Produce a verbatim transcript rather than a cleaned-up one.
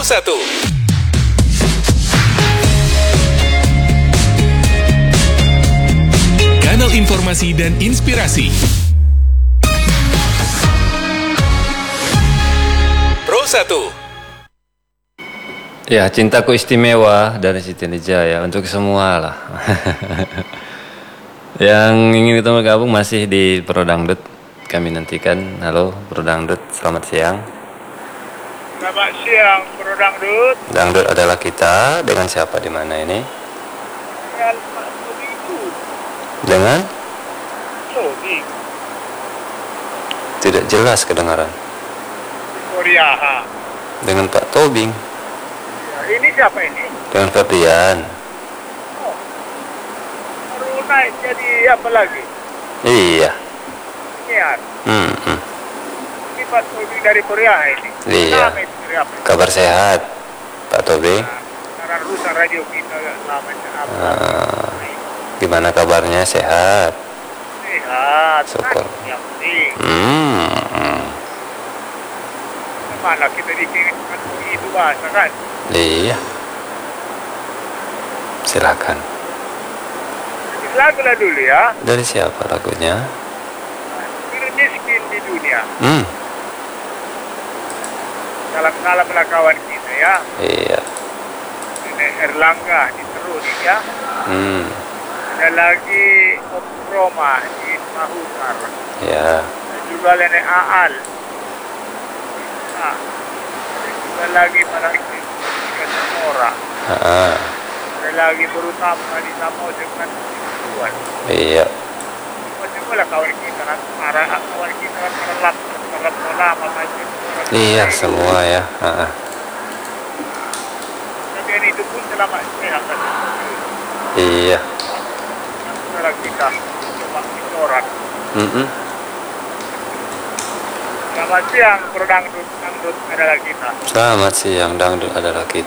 satu. Kanal informasi dan inspirasi. Pro satu. Ya, cintaku istimewa dari Siti Nurhaliza untuk semua lah. Yang ingin kita bergabung masih di Pro Dangdut, kami nantikan. Halo Pro Dangdut, selamat siang. Selamat siang Pro Dangdut. Dangdut adalah kita, dengan siapa di mana ini? Dengan Pak Tobing itu. Dengan? Tobing. Tidak jelas kedengaran. Korea. Dengan Pak Tobing. Ya, ini siapa ini? Dengan Ferdian. Oh. Baru naik jadi apa lagi? Iya. Niat. Hmm, hmm. Ini Pak Tobing dari Korea ini. Iya. Nama itu dari apa? Kabar sehat, Pak Tobing. Nah, karena rusak radio kita namanya apa? Ah, gimana kabarnya? Sehat? Sehat. Syukur. Nah, yang penting. Hmm, hmm. Mana kita dikirim itu bahasa kan? Iya. Silakan. Lagu lah dulu ya. Dari siapa lagunya? Miskin di dunia. Hmm. Salam-salam lah kawan kita ya. Iya. Ini Erlangga di Terus ya. Hmm. Ada lagi Om Roma di Mahukar. Ya. Dan juga Lene Aal. Nah, ada juga lagi para iklim Sonora. Ah. Ada lagi Berutama di Samo dengan Tuan. Iya. Macam lah kawan kita kan. Para kawan kita kan para lap, para lama macam. Iya semua ya. Ah. Tapi yang itu pun selamat sehat kan. Iya. Saudara kita cuma dicorak. Mm-mm. Selamat siang, Pro Dangdut, Dangdut adalah kita. Selamat siang, Dangdut adalah kita.